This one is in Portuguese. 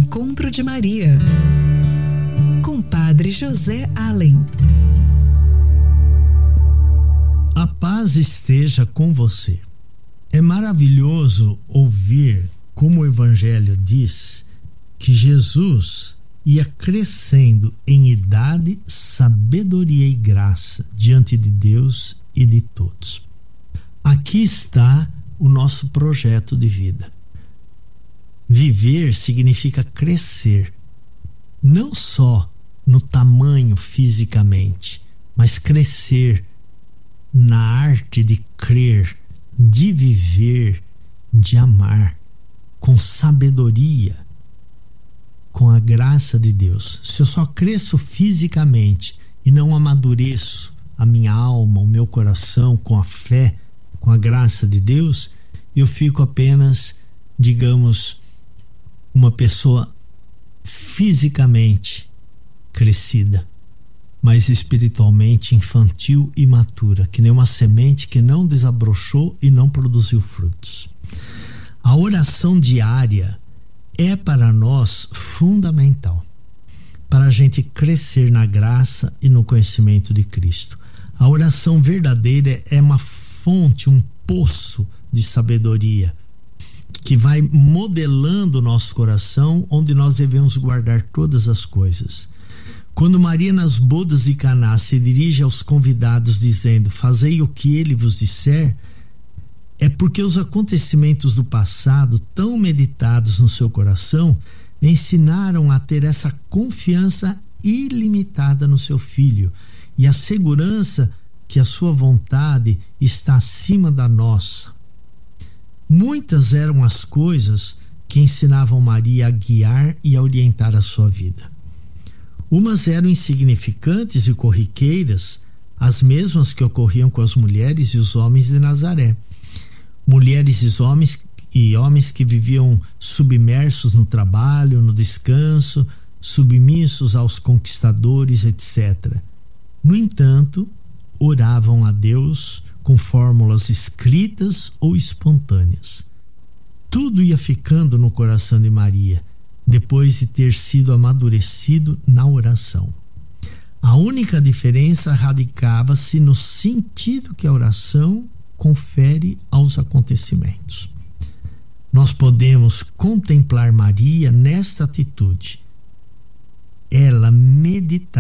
Encontro de Maria, com Padre José Allen. A paz esteja com você. É maravilhoso ouvir como o Evangelho diz que Jesus ia crescendo em idade, sabedoria e graça diante de Deus e de todos. Aqui está o nosso projeto de vida. Viver significa crescer, não só no tamanho fisicamente, mas crescer na arte de crer, de viver, de amar, com sabedoria, com a graça de Deus. Se eu só cresço fisicamente e não amadureço a minha alma, o meu coração com a fé, com a graça de Deus, eu fico apenas, digamos, uma pessoa fisicamente crescida, mas espiritualmente infantil e imatura, que nem uma semente que não desabrochou e não produziu frutos. A oração diária é para nós fundamental, para a gente crescer na graça e no conhecimento de Cristo. A oração verdadeira é uma fonte, um poço de sabedoria, que vai modelando o nosso coração, onde nós devemos guardar todas as coisas. Quando Maria nas bodas de Caná se dirige aos convidados dizendo: fazei o que ele vos disser, é porque os acontecimentos do passado, tão meditados no seu coração, ensinaram a ter essa confiança ilimitada no seu filho e a segurança que a sua vontade está acima da nossa. Muitas eram as coisas que ensinavam Maria a guiar e a orientar a sua vida. Umas eram insignificantes e corriqueiras, as mesmas que ocorriam com as mulheres e os homens de Nazaré. Mulheres e homens que viviam submersos no trabalho, no descanso, submissos aos conquistadores, etc. No entanto, oravam a Deus com fórmulas escritas ou espontâneas. Tudo ia ficando no coração de Maria, depois de ter sido amadurecido na oração. A única diferença radicava-se no sentido que a oração confere aos acontecimentos. Nós podemos contemplar Maria nesta atitude. Ela meditava